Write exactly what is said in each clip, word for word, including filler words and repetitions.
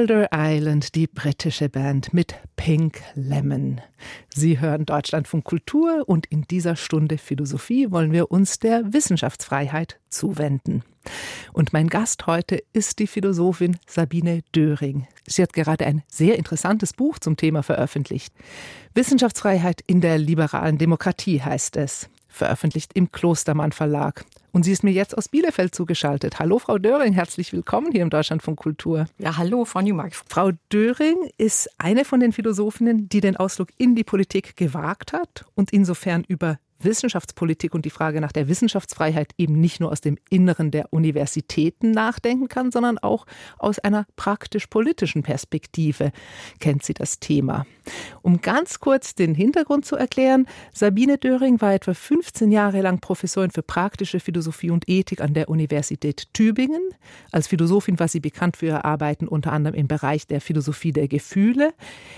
Elder Island, die britische Band mit Pink Lemon. Sie hören Deutschlandfunk Kultur und in dieser Stunde Philosophie wollen wir uns der Wissenschaftsfreiheit zuwenden. Und mein Gast heute ist die Philosophin Sabine Döring. Sie hat gerade ein sehr interessantes Buch zum Thema veröffentlicht. Wissenschaftsfreiheit in der liberalen Demokratie heißt es. Veröffentlicht im Klostermann Verlag. Und sie ist mir jetzt aus Bielefeld zugeschaltet. Hallo Frau Döring, herzlich willkommen hier im Deutschlandfunk Kultur. Ja, hallo Frau Newmark. Frau Döring ist eine von den Philosophinnen, die den Ausflug in die Politik gewagt hat und insofern über Wissenschaftspolitik und die Frage nach der Wissenschaftsfreiheit eben nicht nur aus dem Inneren der Universitäten nachdenken kann, sondern auch aus einer praktisch-politischen Perspektive kennt sie das Thema. Um ganz kurz den Hintergrund zu erklären, Sabine Döring war etwa fünfzehn Jahre lang Professorin für praktische Philosophie und Ethik an der Universität Tübingen. Als Philosophin war sie bekannt für ihre Arbeiten unter anderem im Bereich der Philosophie der Gefühle.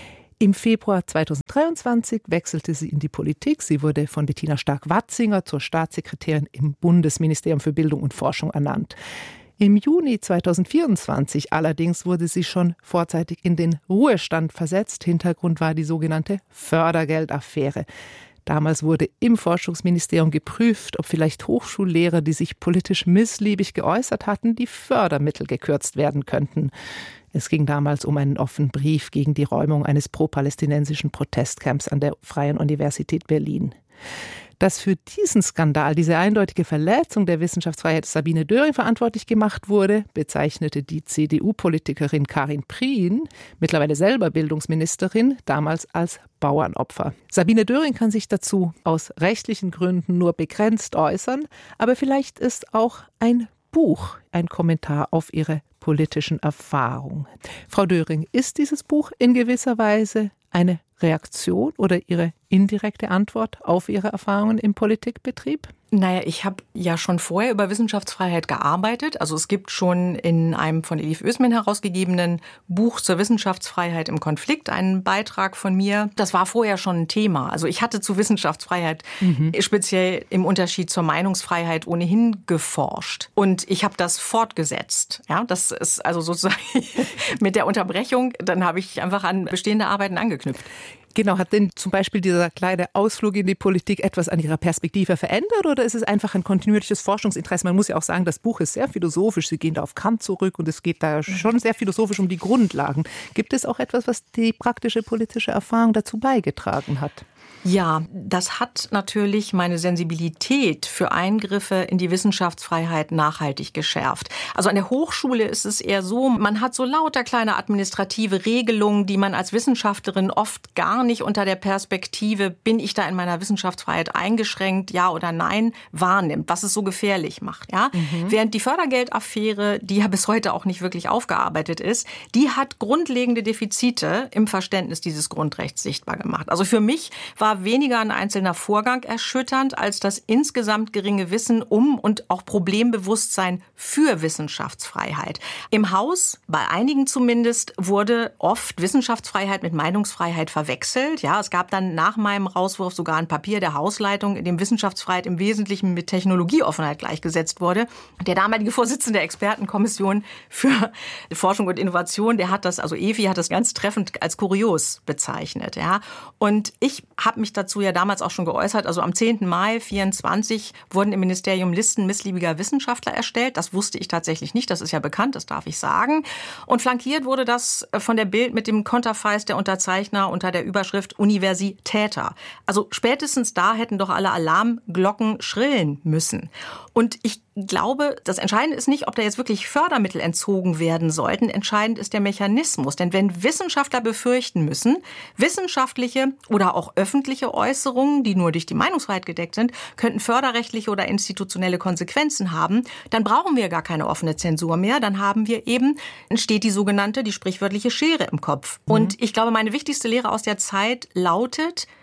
Im Februar zweitausenddreiundzwanzig wechselte sie in die Politik. Sie wurde von Bettina Stark-Watzinger zur Staatssekretärin im Bundesministerium für Bildung und Forschung ernannt. Im Juni zweitausendvierundzwanzig allerdings wurde sie schon vorzeitig in den Ruhestand versetzt. Hintergrund war die sogenannte Fördergeldaffäre. Damals wurde im Forschungsministerium geprüft, ob vielleicht Hochschullehrer, die sich politisch missliebig geäußert hatten, die Fördermittel gekürzt werden könnten. Es ging damals um einen offenen Brief gegen die Räumung eines pro-palästinensischen Protestcamps an der Freien Universität Berlin. Dass für diesen Skandal, diese eindeutige Verletzung der Wissenschaftsfreiheit Sabine Döring verantwortlich gemacht wurde, bezeichnete die C D U-Politikerin Karin Prien, mittlerweile selber Bildungsministerin, damals als Bauernopfer. Sabine Döring kann sich dazu aus rechtlichen Gründen nur begrenzt äußern, aber vielleicht ist auch ein Buch ein Kommentar auf ihre politischen Erfahrungen. Frau Döring, ist dieses Buch in gewisser Weise eine Reaktion oder Ihre indirekte Antwort auf Ihre Erfahrungen im Politikbetrieb? Naja, ich habe ja schon vorher über Wissenschaftsfreiheit gearbeitet. Also es gibt schon in einem von Elif Ösmin herausgegebenen Buch zur Wissenschaftsfreiheit im Konflikt einen Beitrag von mir. Das war vorher schon ein Thema. Also ich hatte zu Wissenschaftsfreiheit mhm. speziell im Unterschied zur Meinungsfreiheit ohnehin geforscht. Und ich habe das fortgesetzt. Ja, das ist also sozusagen mit der Unterbrechung, dann habe ich einfach an bestehende Arbeiten angeknüpft. Genau, hat denn zum Beispiel dieser kleine Ausflug in die Politik etwas an Ihrer Perspektive verändert oder ist es einfach ein kontinuierliches Forschungsinteresse? Man muss ja auch sagen, das Buch ist sehr philosophisch. Sie gehen da auf Kant zurück und es geht da schon sehr philosophisch um die Grundlagen. Gibt es auch etwas, was die praktische politische Erfahrung dazu beigetragen hat? Ja, das hat natürlich meine Sensibilität für Eingriffe in die Wissenschaftsfreiheit nachhaltig geschärft. Also an der Hochschule ist es eher so, man hat so lauter kleine administrative Regelungen, die man als Wissenschaftlerin oft gar nicht unter der Perspektive, bin ich da in meiner Wissenschaftsfreiheit eingeschränkt, ja oder nein, wahrnimmt, was es so gefährlich macht. Ja? Mhm. Während die Fördergeldaffäre, die ja bis heute auch nicht wirklich aufgearbeitet ist, die hat grundlegende Defizite im Verständnis dieses Grundrechts sichtbar gemacht. Also für mich war weniger ein einzelner Vorgang erschütternd als das insgesamt geringe Wissen um und auch Problembewusstsein für Wissenschaftsfreiheit. Im Haus, bei einigen zumindest, wurde oft Wissenschaftsfreiheit mit Meinungsfreiheit verwechselt. Ja, es gab dann nach meinem Rauswurf sogar ein Papier der Hausleitung, in dem Wissenschaftsfreiheit im Wesentlichen mit Technologieoffenheit gleichgesetzt wurde. Der damalige Vorsitzende der Expertenkommission für Forschung und Innovation, der hat das, also Evi hat das ganz treffend als kurios bezeichnet. Ja, und ich habe mich dazu ja damals auch schon geäußert. Also am zehnten Mai vierundzwanzig wurden im Ministerium Listen missliebiger Wissenschaftler erstellt. Das wusste ich tatsächlich nicht. Das ist ja bekannt, das darf ich sagen. Und flankiert wurde das von der Bild mit dem Konterfeis der Unterzeichner unter der Überschrift Universitäter. Also spätestens da hätten doch alle Alarmglocken schrillen müssen. Und ich glaube, das Entscheidende ist nicht, ob da jetzt wirklich Fördermittel entzogen werden sollten. Entscheidend ist der Mechanismus. Denn wenn Wissenschaftler befürchten müssen, wissenschaftliche oder auch öffentliche Äußerungen, die nur durch die Meinungsfreiheit gedeckt sind, könnten förderrechtliche oder institutionelle Konsequenzen haben, dann brauchen wir gar keine offene Zensur mehr. Dann haben wir eben, entsteht die sogenannte, die sprichwörtliche Schere im Kopf. Mhm. Und ich glaube, meine wichtigste Lehre aus der Zeit lautet,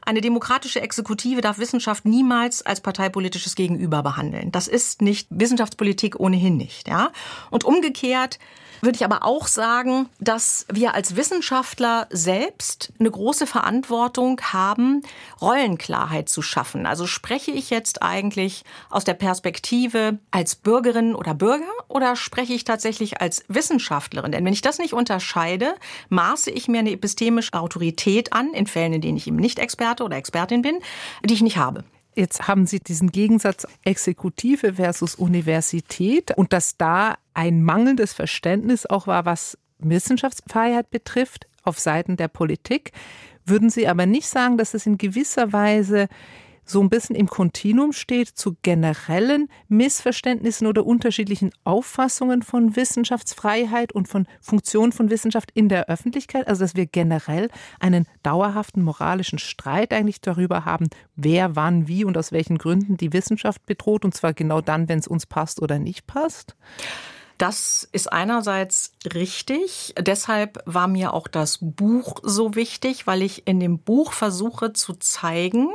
eine demokratische Exekutive darf Wissenschaft niemals als parteipolitisches Gegenüber behandeln. Das ist nicht Wissenschaftspolitik ohnehin nicht. Ja? Und umgekehrt würde ich aber auch sagen, dass wir als Wissenschaftler selbst eine große Verantwortung haben, Rollenklarheit zu schaffen. Also spreche ich jetzt eigentlich aus der Perspektive als Bürgerin oder Bürger oder spreche ich tatsächlich als Wissenschaftlerin? Denn wenn ich das nicht unterscheide, maße ich mir eine epistemische Autorität an, in Fällen, in denen ich eben nicht Experte oder Expertin bin, die ich nicht habe. Jetzt haben Sie diesen Gegensatz Exekutive versus Universität und dass da ein mangelndes Verständnis auch war, was Wissenschaftsfreiheit betrifft, auf Seiten der Politik. Würden Sie aber nicht sagen, dass es in gewisser Weise so ein bisschen im Kontinuum steht zu generellen Missverständnissen oder unterschiedlichen Auffassungen von Wissenschaftsfreiheit und von Funktion von Wissenschaft in der Öffentlichkeit? Also dass wir generell einen dauerhaften moralischen Streit eigentlich darüber haben, wer, wann, wie und aus welchen Gründen die Wissenschaft bedroht, und zwar genau dann, wenn es uns passt oder nicht passt? Das ist einerseits richtig. Deshalb war mir auch das Buch so wichtig, weil ich in dem Buch versuche zu zeigen,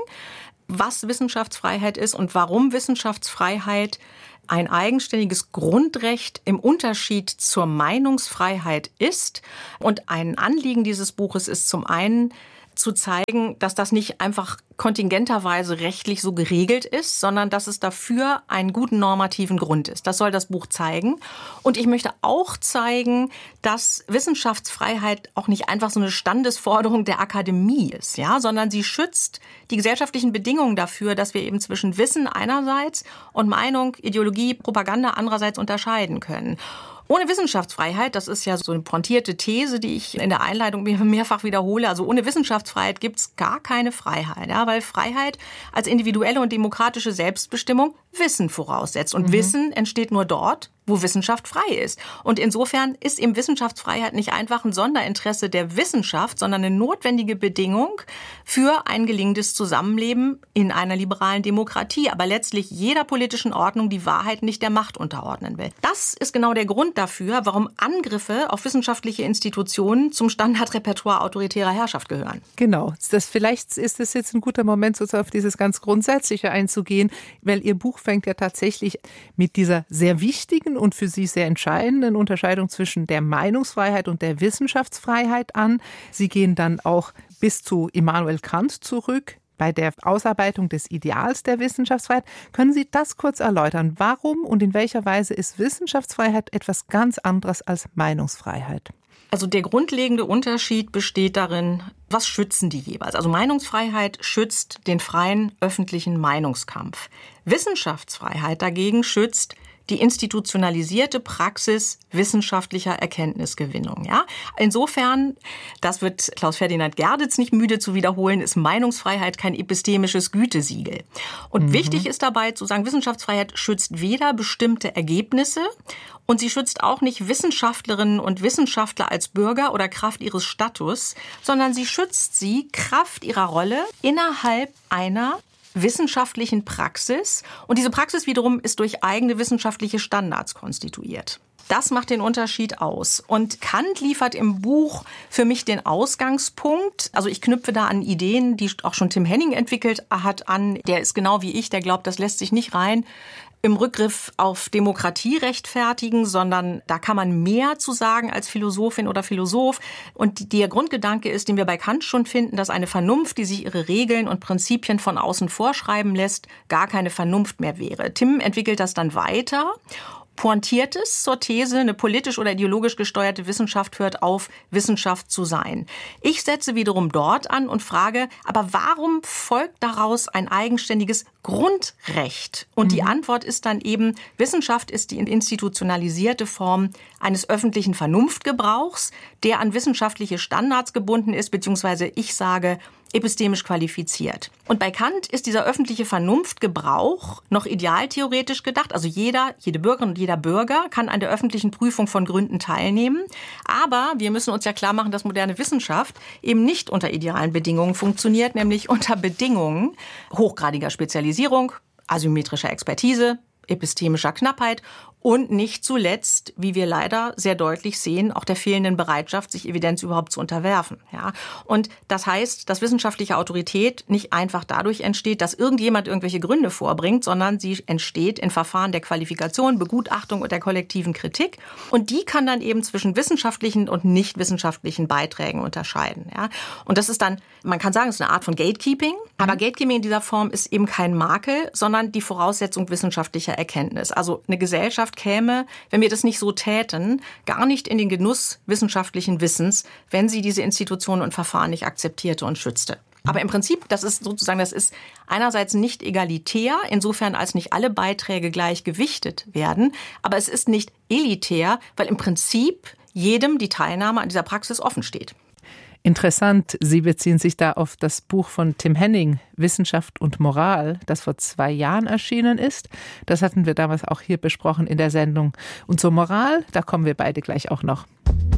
was Wissenschaftsfreiheit ist und warum Wissenschaftsfreiheit ein eigenständiges Grundrecht im Unterschied zur Meinungsfreiheit ist. Und ein Anliegen dieses Buches ist zum einen zu zeigen, dass das nicht einfach kontingenterweise rechtlich so geregelt ist, sondern dass es dafür einen guten normativen Grund ist. Das soll das Buch zeigen. Und ich möchte auch zeigen, dass Wissenschaftsfreiheit auch nicht einfach so eine Standesforderung der Akademie ist, ja, sondern sie schützt die gesellschaftlichen Bedingungen dafür, dass wir eben zwischen Wissen einerseits und Meinung, Ideologie, Propaganda andererseits unterscheiden können. Ohne Wissenschaftsfreiheit, das ist ja so eine pointierte These, die ich in der Einleitung mehrfach wiederhole, also ohne Wissenschaftsfreiheit gibt es gar keine Freiheit, ja, weil Freiheit als individuelle und demokratische Selbstbestimmung Wissen voraussetzt. Und mhm. Wissen entsteht nur dort, wo Wissenschaft frei ist. Und insofern ist eben Wissenschaftsfreiheit nicht einfach ein Sonderinteresse der Wissenschaft, sondern eine notwendige Bedingung für ein gelingendes Zusammenleben in einer liberalen Demokratie, aber letztlich jeder politischen Ordnung die Wahrheit nicht der Macht unterordnen will. Das ist genau der Grund dafür, warum Angriffe auf wissenschaftliche Institutionen zum Standardrepertoire autoritärer Herrschaft gehören. Genau. Das, vielleicht ist es jetzt ein guter Moment, sozusagen auf dieses ganz Grundsätzliche einzugehen, weil Ihr Buch fängt ja tatsächlich mit dieser sehr wichtigen und für Sie sehr entscheidenden Unterscheidung zwischen der Meinungsfreiheit und der Wissenschaftsfreiheit an. Sie gehen dann auch bis zu Immanuel Kant zurück bei der Ausarbeitung des Ideals der Wissenschaftsfreiheit. Können Sie das kurz erläutern? Warum und in welcher Weise ist Wissenschaftsfreiheit etwas ganz anderes als Meinungsfreiheit? Also der grundlegende Unterschied besteht darin, was schützen die jeweils? Also Meinungsfreiheit schützt den freien öffentlichen Meinungskampf. Wissenschaftsfreiheit dagegen schützt die institutionalisierte Praxis wissenschaftlicher Erkenntnisgewinnung. Ja? Insofern, das wird Klaus Ferdinand Gerditz nicht müde zu wiederholen, ist Meinungsfreiheit kein epistemisches Gütesiegel. Und mhm. wichtig ist dabei zu sagen, Wissenschaftsfreiheit schützt weder bestimmte Ergebnisse und sie schützt auch nicht Wissenschaftlerinnen und Wissenschaftler als Bürger oder Kraft ihres Status, sondern sie schützt sie Kraft ihrer Rolle innerhalb einer wissenschaftlichen Praxis. Und diese Praxis wiederum ist durch eigene wissenschaftliche Standards konstituiert. Das macht den Unterschied aus. Und Kant liefert im Buch für mich den Ausgangspunkt. Also ich knüpfe da an Ideen, die auch schon Tim Henning entwickelt hat, an. Der ist genau wie ich, der glaubt, das lässt sich nicht rein im Rückgriff auf Demokratie rechtfertigen, sondern da kann man mehr zu sagen als Philosophin oder Philosoph. Und der Grundgedanke ist, den wir bei Kant schon finden, dass eine Vernunft, die sich ihre Regeln und Prinzipien von außen vorschreiben lässt, gar keine Vernunft mehr wäre. Tim entwickelt das dann weiter. Pointiert es zur These, eine politisch oder ideologisch gesteuerte Wissenschaft hört auf, Wissenschaft zu sein. Ich setze wiederum dort an und frage, aber warum folgt daraus ein eigenständiges Grundrecht? Und mhm. die Antwort ist dann eben, Wissenschaft ist die institutionalisierte Form eines öffentlichen Vernunftgebrauchs, der an wissenschaftliche Standards gebunden ist, beziehungsweise ich sage, epistemisch qualifiziert. Und bei Kant ist dieser öffentliche Vernunftgebrauch noch idealtheoretisch gedacht. Also jeder, jede Bürgerin und jeder Bürger kann an der öffentlichen Prüfung von Gründen teilnehmen. Aber wir müssen uns ja klar machen, dass moderne Wissenschaft eben nicht unter idealen Bedingungen funktioniert, nämlich unter Bedingungen hochgradiger Spezialisierung, asymmetrischer Expertise, epistemischer Knappheit und nicht zuletzt, wie wir leider sehr deutlich sehen, auch der fehlenden Bereitschaft, sich Evidenz überhaupt zu unterwerfen. Ja? Und das heißt, dass wissenschaftliche Autorität nicht einfach dadurch entsteht, dass irgendjemand irgendwelche Gründe vorbringt, sondern sie entsteht in Verfahren der Qualifikation, Begutachtung und der kollektiven Kritik. Und die kann dann eben zwischen wissenschaftlichen und nicht wissenschaftlichen Beiträgen unterscheiden. Ja? Und das ist dann, man kann sagen, es ist eine Art von Gatekeeping. Aber Gatekeeping in dieser Form ist eben kein Makel, sondern die Voraussetzung wissenschaftlicher Erkenntnis. Also eine Gesellschaft käme, wenn wir das nicht so täten, gar nicht in den Genuss wissenschaftlichen Wissens, wenn sie diese Institutionen und Verfahren nicht akzeptierte und schützte. Aber im Prinzip, das ist sozusagen, das ist einerseits nicht egalitär, insofern als nicht alle Beiträge gleich gewichtet werden, aber es ist nicht elitär, weil im Prinzip jedem die Teilnahme an dieser Praxis offen steht. Interessant, Sie beziehen sich da auf das Buch von Tim Henning, Wissenschaft und Moral, das vor zwei Jahren erschienen ist. Das hatten wir damals auch hier besprochen in der Sendung. Und zur Moral, da kommen wir beide gleich auch noch.